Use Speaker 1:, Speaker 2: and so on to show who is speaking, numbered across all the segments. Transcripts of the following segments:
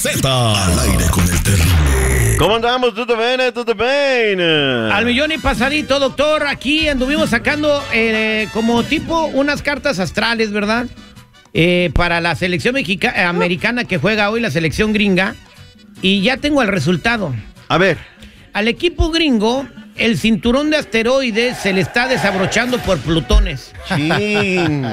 Speaker 1: Z. Al aire con el terrible.
Speaker 2: ¿Cómo andamos? ¿Todo bien? ¿Todo bien?
Speaker 3: Al millón y pasadito, doctor. Aquí anduvimos sacando como tipo unas cartas astrales, ¿verdad? Para la selección americana que juega hoy, la selección gringa. Y ya tengo el resultado.
Speaker 2: A ver.
Speaker 3: Al equipo gringo, el cinturón de asteroides se le está desabrochando por plutones.
Speaker 2: ¡Chin!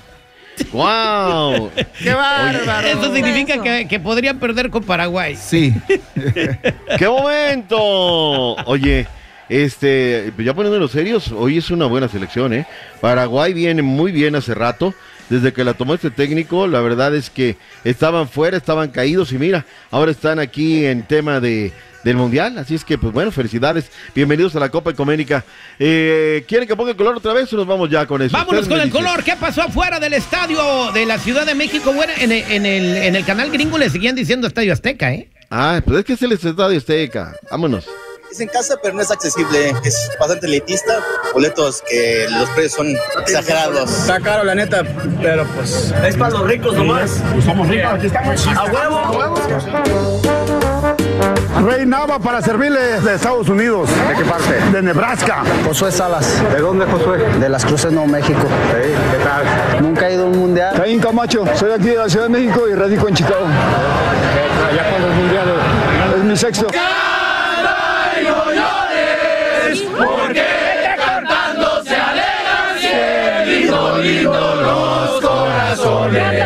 Speaker 2: ¡Wow!
Speaker 3: ¡Qué bárbaro! Eso significa que podrían perder con Paraguay.
Speaker 4: Sí.
Speaker 2: ¡Qué momento! Oye, ya poniéndonos serios, hoy es una buena selección, ¿eh? Paraguay viene muy bien hace rato. Desde que la tomó este técnico, la verdad es que estaban fuera, estaban caídos y mira, ahora están aquí en tema del Mundial, así es que pues bueno, felicidades, bienvenidos a la Copa Ecuménica. ¿Quieren que ponga el color otra vez o nos vamos ya con eso?
Speaker 3: Vámonos con el color. ¿Qué pasó afuera del estadio de la Ciudad de México? Bueno, en el canal gringo le seguían diciendo Estadio Azteca, ¿eh?
Speaker 2: Ah, pues es que es el Estadio Azteca, vámonos.
Speaker 5: Es en casa, pero no es accesible, es bastante elitista, boletos que los precios son exagerados.
Speaker 6: Está caro la neta, pero pues
Speaker 5: Es para los ricos nomás.
Speaker 6: pues somos ricos, aquí estamos.
Speaker 5: ¡A huevo! ¡A huevo!
Speaker 7: Rey Nava para servirle de Estados Unidos.
Speaker 6: ¿De qué parte?
Speaker 7: De Nebraska.
Speaker 8: Josué Salas,
Speaker 6: ¿De dónde, Josué?
Speaker 8: de Las Cruces, Nuevo México.
Speaker 6: Sí, ¿qué tal?
Speaker 8: Nunca he ido a un mundial.
Speaker 7: Caín Camacho. Soy aquí de la Ciudad de México y radico en Chicago.
Speaker 6: Allá cuando el mundial.
Speaker 7: Es mi sexto.
Speaker 9: Porque cantando se alegran lindo, lindo los corazones.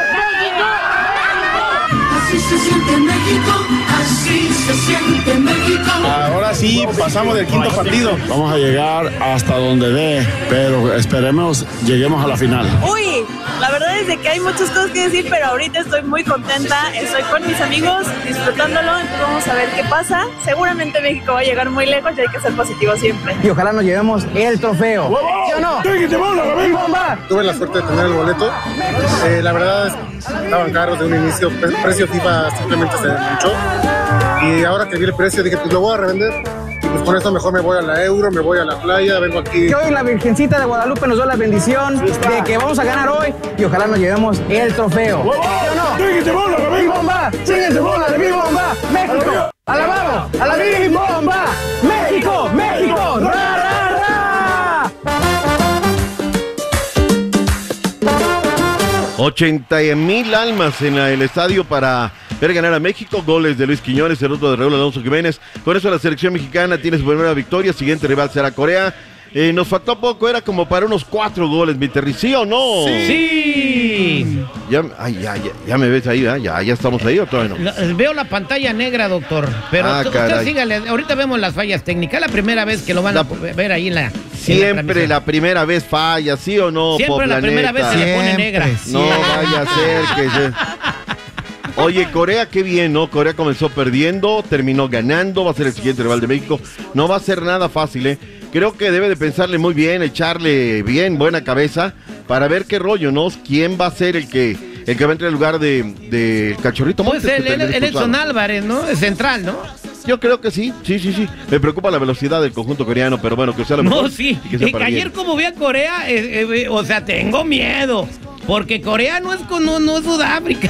Speaker 9: Así se siente México, así se siente México.
Speaker 6: Ahora sí, pasamos del quinto partido.
Speaker 7: Vamos a llegar hasta donde dé, pero esperemos lleguemos a la final.
Speaker 10: Uy, la verdad es de que hay muchas cosas que decir, pero ahorita estoy muy contenta, estoy con mis amigos disfrutándolo, entonces vamos a ver qué pasa. Seguramente México va a llegar muy lejos y hay que ser positivo siempre.
Speaker 8: Y ojalá nos llevemos el trofeo. ¿Sí o no? ¡Bomba!
Speaker 6: Tuve la suerte de tener el boleto. La verdad, estaban caros de un inicio. Precio FIFA simplemente se mucho. Y ahora que vi el precio, dije, pues lo voy a revender. Y pues con esto mejor me voy a la Euro, me voy a la playa, vengo aquí.
Speaker 8: Que hoy la Virgencita de Guadalupe nos da la bendición de que vamos a ganar hoy y ojalá nos llevemos el trofeo. ¿Sí o no? ¡Big Bomba! ¡Síguese bola de Big Bomba! ¡México! ¡Alabado! ¡A la Big Bomba! ¡México! ¡México! ¡Ra, ra, ra!
Speaker 2: 80,000 almas en el estadio para ver ganar a México. Goles de Luis Quiñones, el otro de Raúl Alonso Jiménez. Con eso la selección mexicana tiene su primera victoria. Siguiente rival será Corea. Nos faltó poco, era como para unos 4 goles, mi Terry, ¿sí o no?
Speaker 3: ¡Sí!
Speaker 2: Ya me ves ahí, ¿eh? Ya estamos ahí o todavía no.
Speaker 3: Veo la pantalla negra, doctor. Pero usted sígale, ahorita vemos las fallas técnicas. La primera vez que lo van a ver ahí en la.
Speaker 2: Siempre la primera vez falla, ¿sí o no?
Speaker 3: Siempre la primera vez se le pone negra.
Speaker 2: No vaya a ser que Oye, Corea, qué bien, ¿no? Corea comenzó perdiendo, terminó ganando, va a ser el siguiente rival de México. No va a ser nada fácil, ¿eh? Creo que debe de pensarle muy bien, echarle bien, buena cabeza, para ver qué rollo, ¿no? ¿Quién va a ser el que va a entrar en el lugar de Cachorrito Montes?
Speaker 3: Pues el Edson Álvarez, ¿no? Es central, ¿no?
Speaker 2: Yo creo que sí. Me preocupa la velocidad del conjunto coreano, pero bueno, que sea lo mejor.
Speaker 3: No, sí. Que ayer como vi a Corea, o sea, tengo miedo. Porque Corea no es Sudáfrica.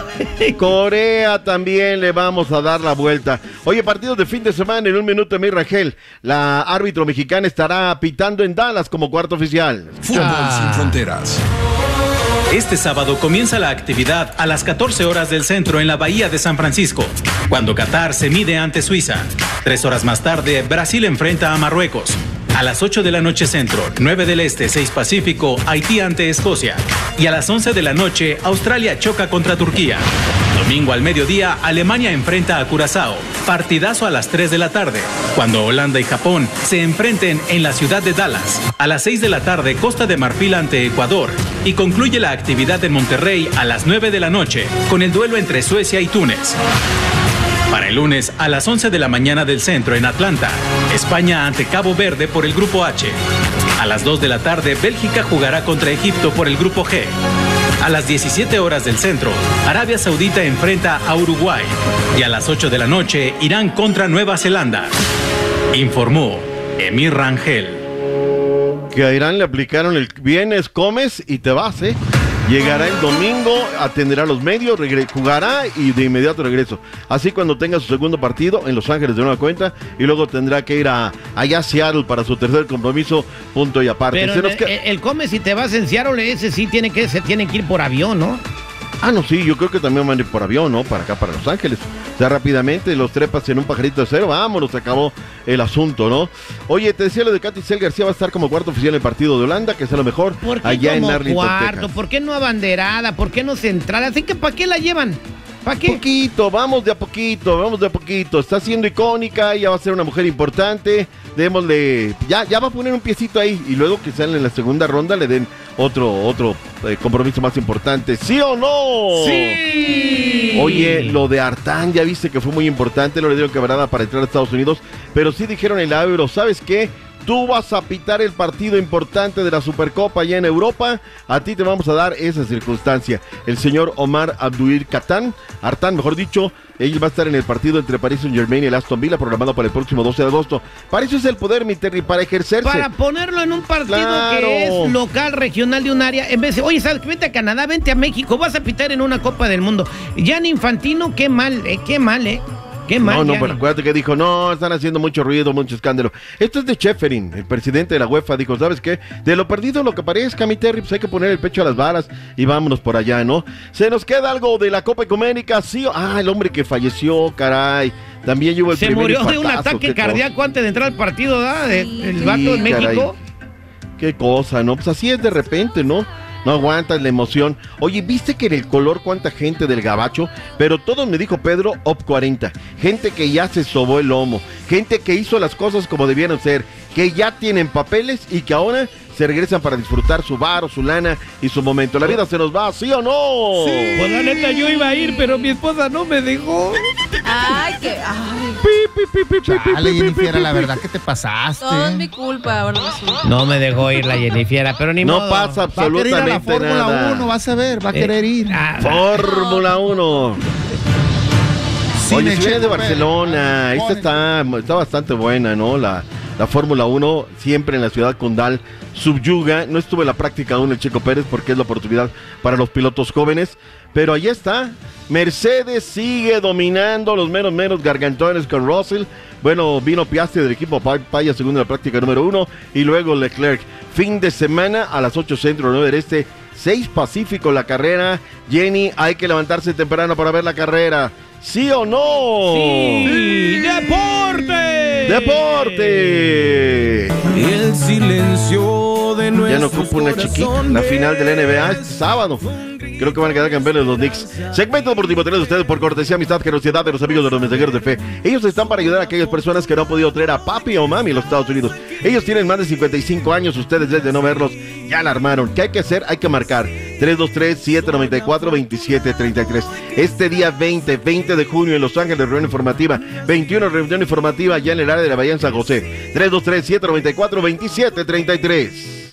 Speaker 2: Corea también le vamos a dar la vuelta. Oye, partidos de fin de semana en un minuto, mi Rangel. La árbitro mexicana estará pitando en Dallas como cuarto oficial.
Speaker 1: Fútbol sin fronteras.
Speaker 11: Este sábado comienza la actividad a las 14 horas del centro en la Bahía de San Francisco, cuando Qatar se mide ante Suiza. 3 horas más tarde, Brasil enfrenta a Marruecos. A las 8 de la noche centro, 9 del este, 6 pacífico, Haití ante Escocia. Y a las 11 de la noche, Australia choca contra Turquía. Domingo al mediodía, Alemania enfrenta a Curazao. Partidazo a las 3 de la tarde, cuando Holanda y Japón se enfrenten en la ciudad de Dallas. A las 6 de la tarde, Costa de Marfil ante Ecuador. Y concluye la actividad en Monterrey a las 9 de la noche, con el duelo entre Suecia y Túnez. Para el lunes a las 11 de la mañana del centro en Atlanta, España ante Cabo Verde por el Grupo H. A las 2 de la tarde, Bélgica jugará contra Egipto por el Grupo G. A las 17 horas del centro, Arabia Saudita enfrenta a Uruguay. Y a las 8 de la noche, Irán contra Nueva Zelanda. Informó Emir Rangel.
Speaker 2: Que a Irán le aplicaron el vienes, comes y te vas, ¿eh? Llegará el domingo, atenderá a los medios, jugará y de inmediato regreso. Así cuando tenga su segundo partido en Los Ángeles de nueva cuenta y luego tendrá que ir allá a Seattle para su tercer compromiso, punto y aparte.
Speaker 3: Pero el Come, si te vas en Seattle, ese sí se tiene que ir por avión, ¿no?
Speaker 2: Ah, no, sí, yo creo que también van a ir por avión, ¿no? Para acá, para Los Ángeles. O sea, rápidamente los trepas en un pajarito de cero, vámonos, se acabó el asunto, ¿no? Oye, te decía lo de Katy Cel García va a estar como cuarto oficial en el partido de Holanda, que es a lo mejor allá en Arlington,
Speaker 3: cuarto?
Speaker 2: Texas.
Speaker 3: ¿Por qué no abanderada? ¿Por qué no central? Así que, ¿para qué la llevan? ¿Para qué?
Speaker 2: Vamos de a poquito. Está siendo icónica, ya va a ser una mujer importante. Démosle, ya va a poner un piecito ahí y luego que salen en la segunda ronda le den otro compromiso más importante. ¿Sí o no?
Speaker 3: ¡Sí!
Speaker 2: Oye, lo de Artán, ya viste que fue muy importante, no le dieron quebrada para entrar a Estados Unidos, pero sí dijeron en la Euro, ¿sabes qué? Tú vas a pitar el partido importante de la Supercopa allá en Europa, a ti te vamos a dar esa circunstancia. El señor Omar Abdul Artán, mejor dicho, él va a estar en el partido entre Paris Saint-Germain y el Aston Villa, programado para el próximo 12 de agosto. Para eso es el poder, mi Terry, para ejercerse.
Speaker 3: Para ponerlo en un partido que es local, regional de un área, en vez de, oye, ¿sabes qué? Vente a Canadá, vente a México, vas a pitar en una Copa del Mundo. Gianni Infantino, qué mal, qué mal.
Speaker 2: No, pero acuérdate que dijo, no, están haciendo mucho ruido, mucho escándalo. Esto es de Schäferin, el presidente de la UEFA, dijo, ¿sabes qué? De lo perdido lo que parezca, mi Terry, pues hay que poner el pecho a las balas y vámonos por allá, ¿no? Se nos queda algo de la Copa Ecuménica, sí. El hombre que falleció, caray. También hubo el
Speaker 3: se murió de un ataque cardíaco antes de entrar al partido, ¿verdad? El vato en México.
Speaker 2: Qué cosa, ¿no? Pues así es de repente, ¿no? No aguantas la emoción. Oye, ¿viste que en el color cuánta gente del gabacho? Pero todos, me dijo Pedro, OP 40. Gente que ya se sobó el lomo. Gente que hizo las cosas como debieron ser. Que ya tienen papeles y que ahora se regresan para disfrutar su varo, su lana y su momento. La vida se nos va, ¿sí o no?
Speaker 3: Sí. Pues la neta yo iba a ir, pero mi esposa no me dejó.
Speaker 4: Ay, que...
Speaker 12: Chale, Jennifer, la verdad que te pasaste.
Speaker 4: Todo es mi culpa, ahora
Speaker 3: no me dejó ir la Jennifer, pero ni modo.
Speaker 2: No pasa absolutamente nada.
Speaker 12: Va a querer ir a la Fórmula 1, vas a ver, va a querer ir.
Speaker 2: Fórmula 1. Oye, si vienes de Barcelona, esta está bastante buena, ¿no? La Fórmula 1, siempre en la ciudad condal, subyuga. No estuve en la práctica aún el Checo Pérez porque es la oportunidad para los pilotos jóvenes, pero ahí está. Mercedes sigue dominando los menos gargantones con Russell. Bueno, vino Piastri del equipo Paya, segundo en la práctica número 1, y luego Leclerc. Fin de semana a las 8 centro, 9 del este, 6 pacífico la carrera. Jenny, hay que levantarse temprano para ver la carrera. ¿Sí o no?
Speaker 3: ¡Sí! ¡Deporte!
Speaker 2: ¡Deporte!
Speaker 13: El silencio de nuestros
Speaker 2: ya no ocupa una chiquita. La final de la NBA este sábado. Creo que van a quedar campeones los Knicks. Segmento deportivo traído ustedes por cortesía, amistad, generosidad de los amigos de los mensajeros de fe. Ellos están para ayudar a aquellas personas que no han podido traer a papi o mami a los Estados Unidos. Ellos tienen más de 55 años. Ustedes, desde no verlos, ya la armaron. ¿Qué hay que hacer? Hay que marcar 323-794-2733. Este día 20 de junio en Los Ángeles, reunión informativa. 21, reunión informativa ya en el área de la Bahía en San José. 323-794-2733.